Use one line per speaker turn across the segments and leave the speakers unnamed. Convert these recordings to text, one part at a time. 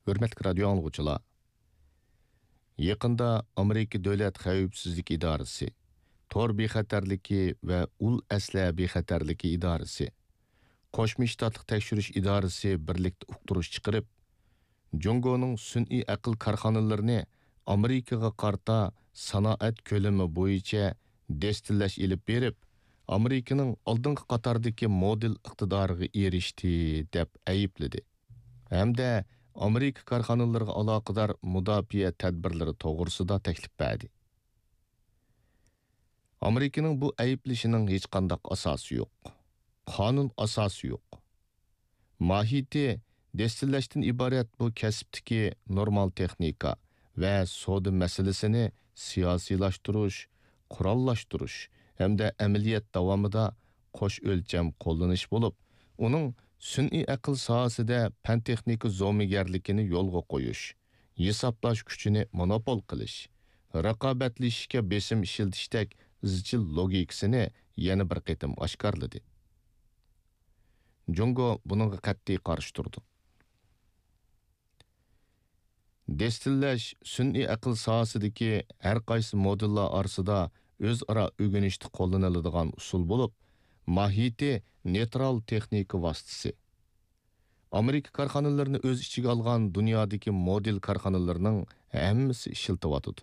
Hürmetli radio anlıqçılar. Yaqında Amerika Dövlət Xəvfsizlik İdarəsi, Tor Bexatarligi və Ul Əslə Bexatarligi İdarəsi, Qoşma Ştatlıq Təkşürüş İdarəsi birlikdə uqturuş çıxırıb, Jungo'nun sün'i aql karxanalarını Amerikaga qarta sanoat ko'lami bo'yicha destillash ilib berib, Amerikaning oldingi qatordagi model iqtidoriga erishdi deb aybladi. Hamda Amerika korxonalariga aloqador mudofaa tadbirlari to'g'risida taklif berdi. Amerikaning bu ayblashining hech qanday asosi yo'q. Qonun asosi yo'q. Mohiyati destillashdan iborat bu kasbdagi normal texnika va savdo masalasini siyosiylashtirish, qurollashtirish hamda amaliyot davomida qo'sh o'lcham qo'llanish bo'lib, uning sun'iy aql sohasida fan texnika zo'migarligini yo'lga qo'yish, hisoblash kuchini monopol qilish, raqobatlashishga besim ishiltishdek izchil logikasini yana bir qatim oshkorladi. Jungo buningga qat'iy qarshi turdi. Destillash sun'iy aql sohasidagi har qaysi modellar orasida o'zaro o'rganishda qo'llaniladigan usul bo'lib, mohiyati neytral texnika vositasi. Amerika korxonalarini o'z ichiga olgan dunyodagi model korxonalarining hammasi ishlatyotdi.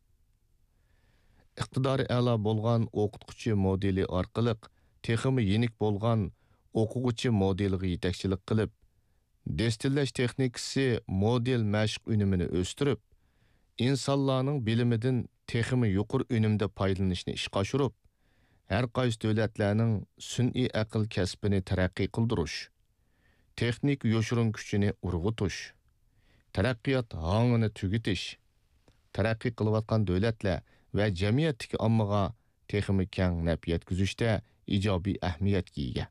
Iqtidori a'lo bo'lgan o'qituvchi modeli orqali texmi yenik bo'lgan o'quvchi modeliga yetakchilik qilib, destillash texnikasi model mashq unumini o'stirib, insonlarning bilimidan texmi yuqori unumda foydalanishni ishga oshirib, har qaysi davlatlarning sun'iy aql kasbini taraqqiy qildirish, texnik yo'shirin kuchini urg'utish, taraqqiyot hongini tugitish, taraqqiy qilayotgan davlatlar va jamiyatdagi ommaga texmi keng naf yetkazishda ijobiy ahamiyatga ega.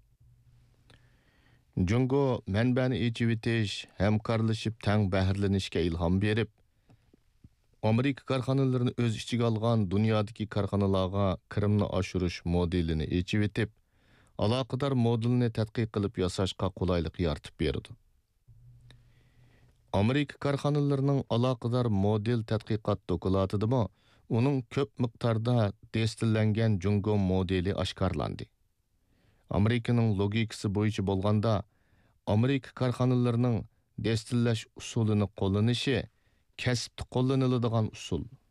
Jungo manbani echivitish, hamkorlashib tang bahrlanishga ilhom berib, Amerika korxonalarini o'z ichiga olgan dunyodagi korxonalarga kirimni oshirish modelini echivitib, aloqador modelni tadqiq qilib yasashga qulaylik yaratib berdi. Amerika korxonalarining aloqador model tadqiqot dokladida uning ko'p miqdorda destillangan Jungo modeli oshkorlandi. Amerikaning logikasi bo'yicha bo'lganda, Amerika korxonalarining destillash usulini qo'llanishi kasbda qo'llaniladigan usul.